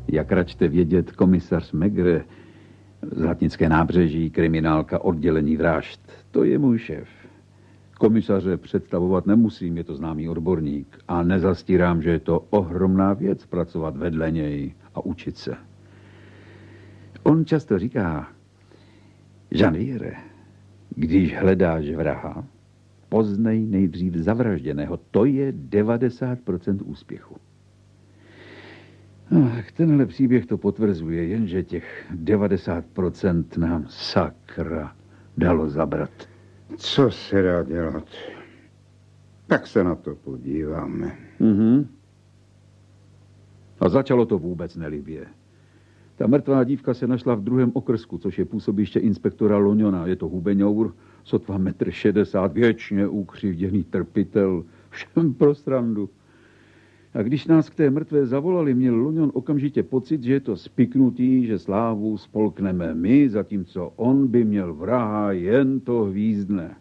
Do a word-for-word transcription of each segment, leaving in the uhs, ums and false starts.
Jak račte vědět, komisař Megre, Zlatnické nábřeží, kriminálka, oddělení vražd, to je můj šéf. Komisaře představovat nemusím, je to známý odborník. A nezastírám, že je to ohromná věc pracovat vedle něj a učit se. On často říká, Janviere, když hledáš vraha, poznej nejdřív zavražděného. To je devadesát procent úspěchu. Ach, tenhle příběh to potvrzuje, jenže těch devadesát procent nám sakra dalo zabrat. Co se dá dělat? Tak se na to podíváme. Mhm. A začalo to vůbec nelibě. Ta mrtvá dívka se našla v druhém okrsku, což je působiště inspektora Loňona. Je to hubeňour, sotva metr šedesát, věčně ukřivděný trpitel, všem pro srandu. A když nás k té mrtvé zavolali, měl Loňon okamžitě pocit, že je to spiknutý, že slávu spolkneme my, zatímco on by měl vraha, jen to hvízdne.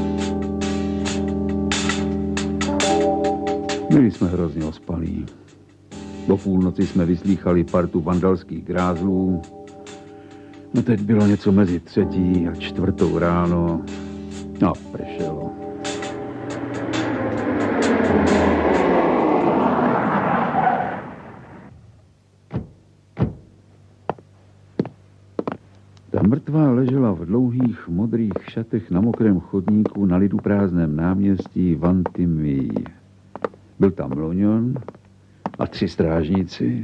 Byli jsme hrozně ospalí. Do půlnoci jsme vyslýchali partu vandalských grázlů. No teď bylo něco mezi třetí a čtvrtou ráno. A pršelo. Ta mrtvá ležela v dlouhých modrých šatech na mokrém chodníku na lidu prázdném náměstí Vantimí. Byl tam Loňon a tři strážníci.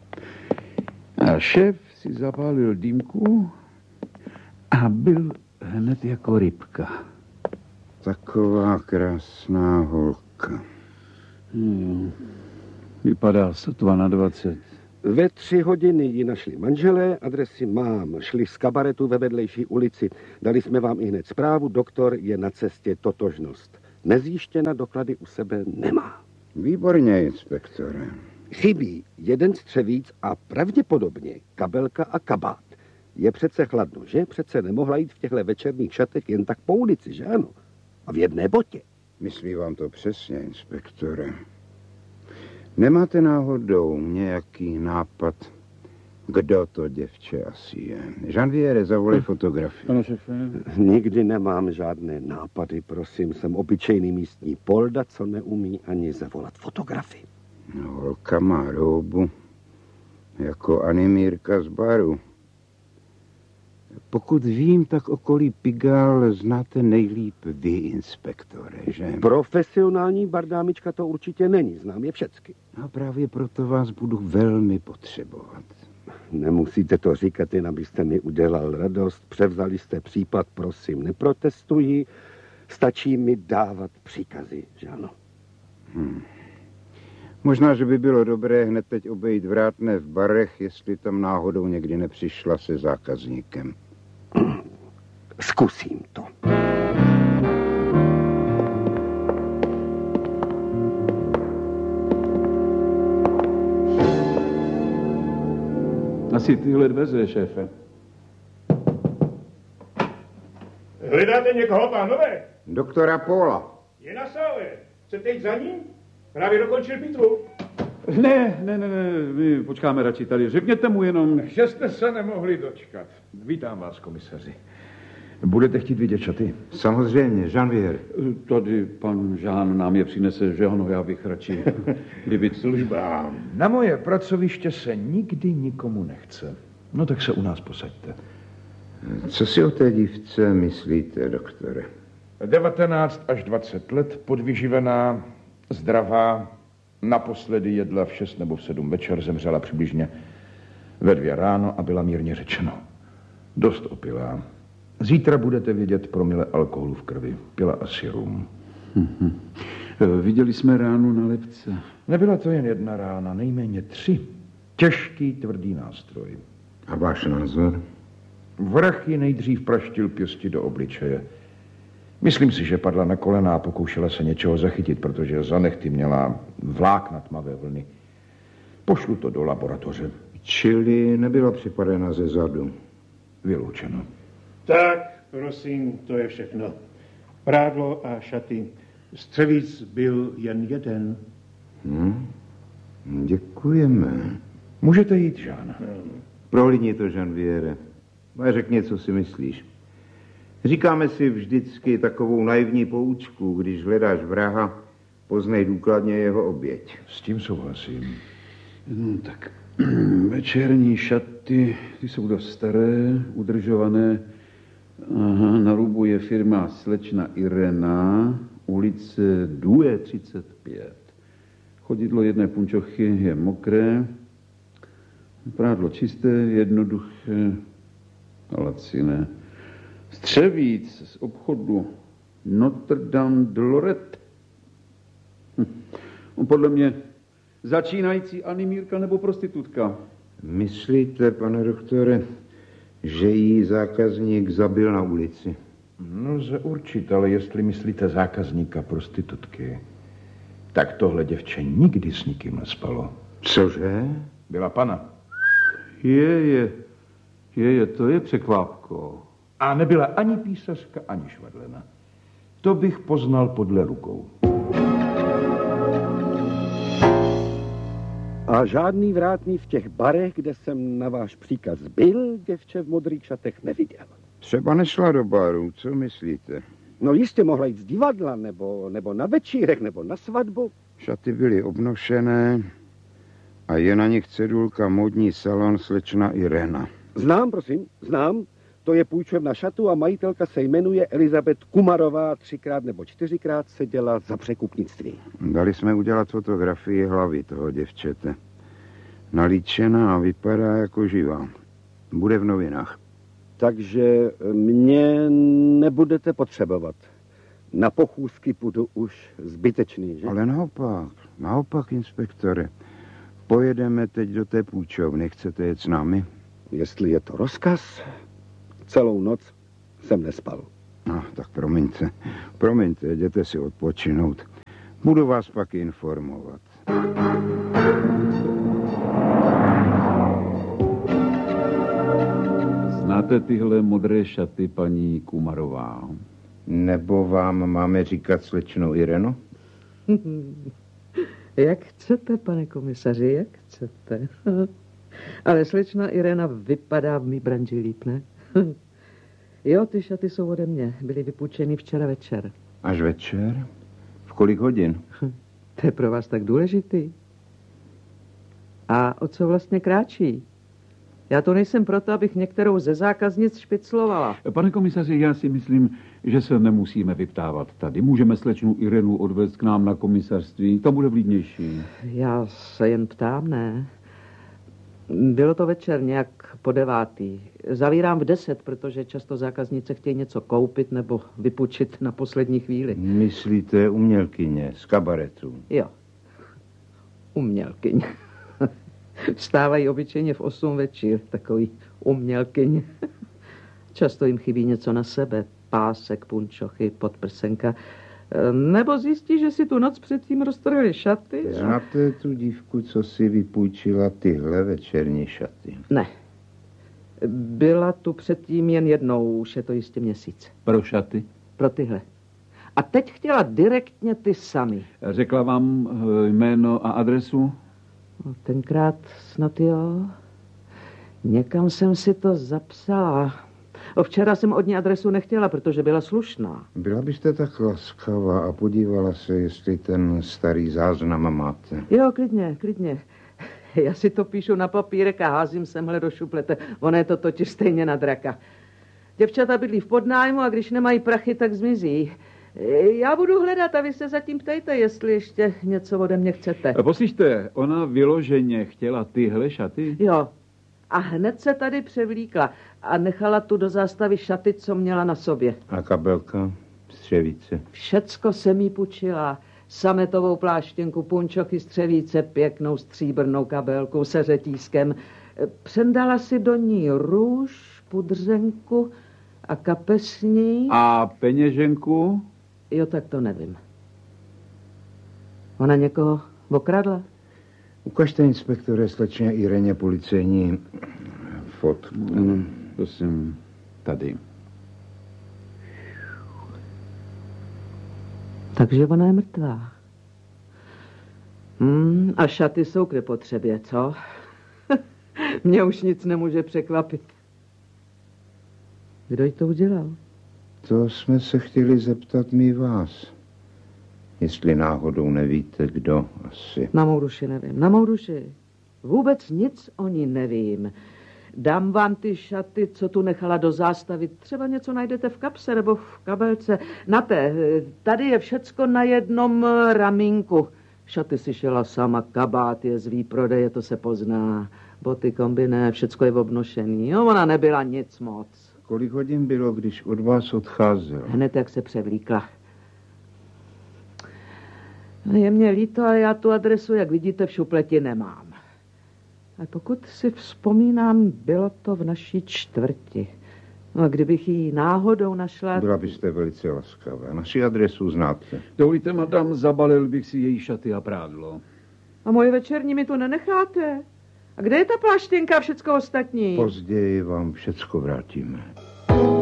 A šéf si zapálil dýmku a byl hned jako rybka. Taková krásná holka. Hmm. Vypadá sotva na dvacet. Ve tři hodiny ji našli manželé, adresy mám. Šli z kabaretu ve vedlejší ulici. Dali jsme vám i hned zprávu, doktor je na cestě, totožnost. Nezjištěna, doklady u sebe nemá. Výborně, inspektore. Chybí jeden střevíc a pravděpodobně kabelka a kabát. Je přece chladno, že? Přece nemohla jít v těchto večerních šatech jen tak po ulici, že ano? A v jedné botě. Myslí vám to přesně, inspektore. Nemáte náhodou nějaký nápad, kdo to děvče asi je? Janviere, zavolej fotografii. Ano, šefe. Nikdy nemám žádné nápady, prosím. Jsem obyčejný místní polda, co neumí ani zavolat fotografii. No, holka má roubu, jako animírka z baru. Pokud vím, tak okolí Pigalle znáte nejlíp vy, inspektore, že? Profesionální bardámička to určitě není, znám je všecky. A právě proto vás budu velmi potřebovat. Nemusíte to říkat, jen abyste mi udělal radost. Převzali jste případ, prosím, neprotestuji. Stačí mi dávat příkazy, že ano? Hmm. Možná, že by bylo dobré hned teď obejít vrátné v barech, jestli tam náhodou někdy nepřišla se zákazníkem. Zkusím to. Asi tyhle dveře, šéfe. Hledáte někoho, pánové? Doktora Paula. Je na sále. Chcete jít za ním? Právě dokončil pitvu. Ne, ne, ne, ne, my počkáme radši tady. Řekněte mu jenom... Že jste se nemohli dočkat. Vítám vás, komisaři. Budete chtít vidět šaty? Samozřejmě, Janviere. Tady pan Žán nám je přinese, že ano, já bych radši líbit službám. Na moje pracoviště se nikdy nikomu nechce. No tak se u nás posaďte. Co si o té dívce myslíte, doktore? devatenáct až dvacet let, podvyživená, zdravá, naposledy jedla v šest nebo v sedm večer, zemřela přibližně ve dvě ráno a byla mírně řečeno dost opilá. Zítra budete vědět promile alkoholu v krvi. Pila asi rum. Mhm. Viděli jsme ránu na lebce. Nebyla to jen jedna rána, nejméně tři. Těžký, tvrdý nástroj. A váš názor? Vrah ji nejdřív praštil pěsti do obličeje. Myslím si, že padla na kolena a pokoušela se něčeho zachytit, protože za nechty měla vlákna tmavé vlny. Pošlu to do laboratoře. Čili nebyla připadena ze zadu. Vyloučeno. Tak, prosím, to je všechno. Prádlo a šaty. Střevíc byl jen jeden. Hmm. Děkujeme. Můžete jít, Žána. Prohlídni to, Janviere. A řekni, co si myslíš. Říkáme si vždycky takovou naivní poučku, když hledáš vraha, poznej důkladně jeho oběť. S tím souhlasím. No, tak večerní šaty, ty jsou dost staré, udržované. Aha, na rubu je firma Slečna Irena, ulice Due třicet pět. Chodidlo jedné punčochy je mokré, prádlo čisté, jednoduché a laciné. Střevíc z obchodu Notre Dame de Lorette. Hm. Podle mě začínající animírka nebo prostitutka. Myslíte, pane doktore, že jí zákazník zabil na ulici? No, lze určit, ale jestli myslíte zákazníka prostitutky, tak tohle děvče nikdy s nikým nespalo. Cože? Byla pana. Je, je, je, je, to je překvápko. A nebyla ani písařka, ani švadlena. To bych poznal podle rukou. A žádný vrátný v těch barech, kde jsem na váš příkaz byl, děvče v modrých šatech neviděl. Třeba nešla do baru, co myslíte? No jistě mohla jít z divadla, nebo, nebo na večírek, nebo na svatbu. Šaty byly obnošené a je na nich cedulka módní salon Slečna Irena. Znám, prosím, znám. To je půjčovna šatu a majitelka se jmenuje Elizabeth Kumarová, třikrát nebo čtyřikrát seděla za překupnictví. Dali jsme udělat fotografii hlavy toho děvčete. Nalíčená a vypadá jako živá. Bude v novinách. Takže mě nebudete potřebovat. Na pochůzky půjdu už zbytečný, že? Ale naopak, naopak, inspektore. Pojedeme teď do té půjčovny. Chcete jet s námi? Jestli je to rozkaz, celou noc jsem nespal. No, tak promiňte. Promiňte, jděte si odpočinout. Budu vás pak informovat. Znáte tyhle modré šaty, paní Kumarová? Nebo vám máme říkat Slečno Ireno? Jak chcete, pane komisaři, jak chcete. Ale slečna Irena vypadá v mý branži líp, ne? Jo, ty šaty jsou ode mě. Byly vypůjčeny včera večer. Až večer? V kolik hodin? To je pro vás tak důležitý. A o co vlastně kráčí? Já to nejsem proto, abych některou ze zákaznic špiclovala. Pane komisaři, já si myslím, že se nemusíme vyptávat tady. Můžeme slečnu Irenu odvést k nám na komisařství. To bude vlídnější. Já se jen ptám, ne? Bylo to večer nějak po devátý. Zavírám v deset, protože často zákaznice chtějí něco koupit nebo vypůjčit na poslední chvíli. Myslíte umělkyně z kabaretu? Jo. Umělkyně. Vstávají obyčejně v osm večer, takový umělkyně. Často jim chybí něco na sebe. Pásek, punčochy, podprsenka. Nebo zjistí, že si tu noc předtím roztrhali šaty. Znáte tu dívku, co si vypůjčila tyhle večerní šaty? Ne. Byla tu předtím jen jednou, už je to jistě měsíc. Pro šaty? Pro tyhle. A teď chtěla direktně ty sami. Řekla vám jméno a adresu? No, tenkrát snad jo. Někam jsem si to zapsala. O včera jsem od ní adresu nechtěla, protože byla slušná. Byla byste tak laskavá a podívala se, jestli ten starý záznam máte. Jo, klidně, klidně. Já si to píšu na papírek a házím semhle do šuplete. Ono je to totiž stejně na draka. Děvčata bydlí v podnájmu a když nemají prachy, tak zmizí. Já budu hledat a vy se zatím ptejte, jestli ještě něco ode mě chcete. Poslyšte, ona vyloženě chtěla tyhle šaty? Jo. A hned se tady převlíkla a nechala tu do zástavy šaty, co měla na sobě. A kabelka? Střevíce? Všecko jsem jí půjčila. Sametovou pláštěnku, punčochy, střevíce, pěknou stříbrnou kabelku se řetízkem. Přendala si do ní růž, pudřenku a kapesní. A peněženku? Jo, tak to nevím. Ona někoho okradla? Ukažte, inspektore, slečně Ireně policejní fotku. Ano, prosím, tady. Takže ona je mrtvá. Hmm, a šaty jsou k nepotřebě, co? Mě už nic nemůže překvapit. Kdo jí to udělal? To jsme se chtěli zeptat my vás. Jestli náhodou nevíte, kdo asi. Na mou duši nevím. Na mou duši. Vůbec nic o ní nevím. Dám vám ty šaty, co tu nechala do zástavy. Třeba něco najdete v kapse nebo v kabelce. Na té, tady je všecko na jednom ramínku. Šaty si šela sama, kabát je z výprodeje, to se pozná. Boty, kombiné, všecko je obnošený. Jo, ona nebyla nic moc. Kolik hodin bylo, když od vás odcházel? Hned, jak se převlíkla. Je mě líto, ale já tu adresu, jak vidíte, v šupleti nemám. A pokud si vzpomínám, bylo to v naší čtvrti. No a kdybych ji náhodou našla... Byla byste velice laskavá. Naši adresu znáte. Dovolíte, madam, zabalil bych si její šaty a prádlo. A moje večerní mi tu nenecháte? A kde je ta pláštěnka a všecko ostatní? Později vám všecko vrátíme.